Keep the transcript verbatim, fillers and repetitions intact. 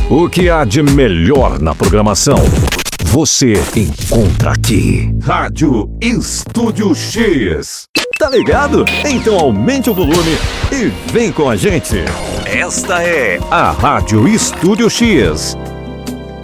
O que há de melhor na programação, você encontra aqui. Rádio Estúdio X. Tá ligado? Então aumente o volume e vem com a gente. Esta é a Rádio Estúdio X.